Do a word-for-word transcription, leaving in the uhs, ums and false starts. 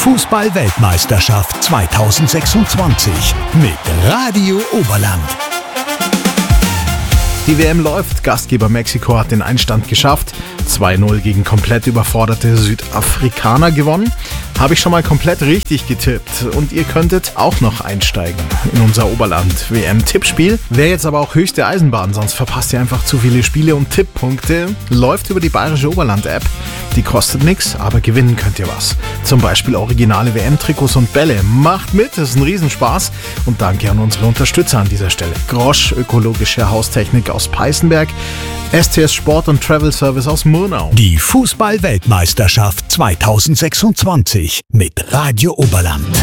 Fußball-Weltmeisterschaft zweitausendsechsundzwanzig mit Radio Oberland. Die W M läuft, Gastgeber Mexiko hat den Einstand geschafft, zwei null gegen komplett überforderte Südafrikaner gewonnen. Habe ich schon mal komplett richtig getippt und ihr könntet auch noch einsteigen in unser Oberland-W M-Tippspiel. Wäre jetzt aber auch höchste Eisenbahn, sonst verpasst ihr einfach zu viele Spiele und Tipppunkte. Läuft über die Bayerische Oberland-App, die kostet nichts, aber gewinnen könnt ihr was. Zum Beispiel originale W M-Trikots und Bälle. Macht mit, das ist ein Riesenspaß und danke an unsere Unterstützer an dieser Stelle. Grosch, ökologische Haustechnik aus Peißenberg, S T S Sport und Travel Service aus Murnau. Die Fußball-Weltmeisterschaft zweitausendsechsundzwanzig mit Radio Oberland.